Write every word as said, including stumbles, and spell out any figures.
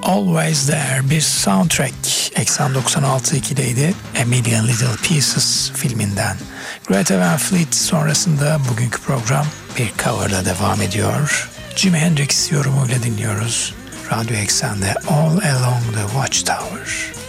Always There bir soundtrack. Eksen doksan altı ikideydi. A Million Little Pieces filminden. Greta Van Fleet sonrasında bugünkü program bir coverla devam ediyor. Jimi Hendrix yorumuyla dinliyoruz. Radyo Eksen'de All Along the Watchtower.